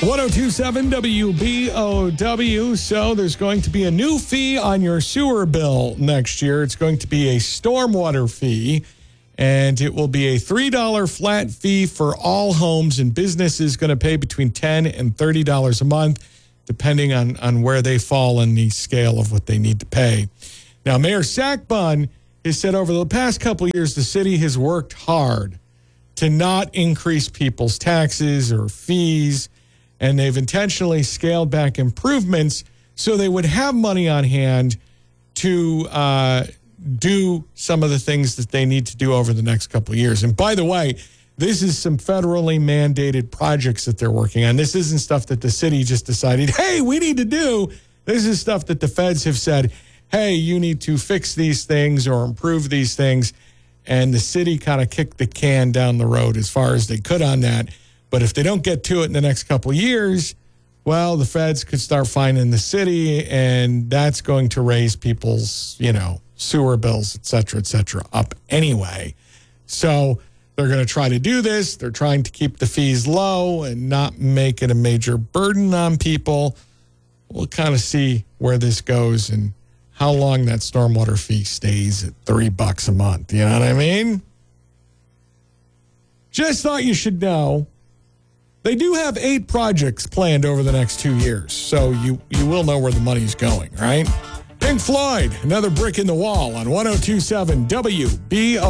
1027 WBOW. So there's going to be a new fee on your sewer bill next year. It's going to be a stormwater fee, and it will be a $3 flat fee for all homes, and businesses going to pay between $10 and $30 a month, depending on where they fall in the scale of what they need to pay. Now, Mayor Sackbun has said over the past couple of years, the city has worked hard to not increase people's taxes or fees, and they've intentionally scaled back improvements so they would have money on hand to do some of the things that they need to do over the next couple of years. And by the way, this is some federally mandated projects that they're working on. This isn't stuff that the city just decided, hey, we need to do. This is stuff that the feds have said, hey, you need to fix these things or improve these things. And the city kind of kicked the can down the road as far as they could on that. But if they don't get to it in the next couple of years, well, the feds could start fining the city, and that's going to raise people's, sewer bills, et cetera, up anyway. So they're going to try to do this. They're trying to keep the fees low and not make it a major burden on people. We'll kind of see where this goes and how long that stormwater fee stays at $3 a month. You know what I mean? Just thought you should know. They do have 8 projects planned over the next 2 years, so you will know where the money's going, right? Pink Floyd, another brick in the wall on 1027 WBO.